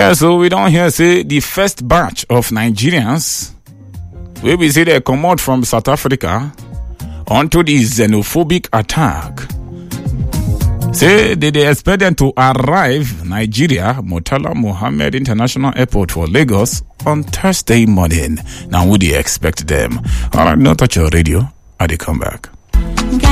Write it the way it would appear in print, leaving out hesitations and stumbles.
Yeah, so we don't hear say the first batch of Nigerians wey we say they come out from South Africa onto the xenophobic attack. Say they expect them to arrive Nigeria, Murtala Mohammed International Airport for Lagos on Thursday morning. Now would you expect them? Alright, don't touch your radio. I'll come back.